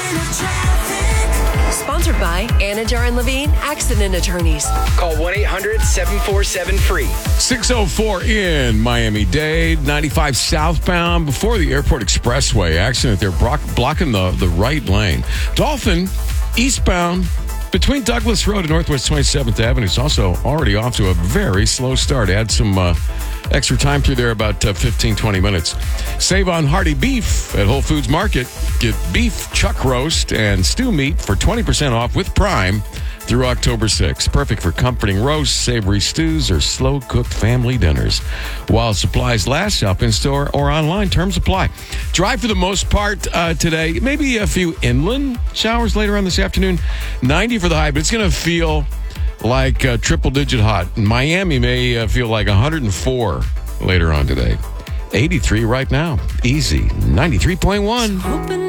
Sponsored by Anajar and Levine Accident Attorneys. Call 1-800-747-FREE. 6:04 in Miami-Dade, 95 southbound before the Airport Expressway. Accident there, blocking the right lane. Dolphin eastbound between Douglas Road and Northwest 27th Avenue. It's also already off to a very slow start. Add some extra time through there, about 15, 20 minutes. Save on hearty beef at Whole Foods Market. Get beef chuck roast and stew meat for 20% off with Prime through October 6th. Perfect for comforting roasts, savory stews, or slow-cooked family dinners. While supplies last, shop in-store or online. Terms apply. Dry for the most part today. Maybe a few inland showers later on this afternoon. 90 for the high, but it's going to feel like triple-digit hot. Miami may feel like 104 later on today. 83 right now. Easy. 93.1.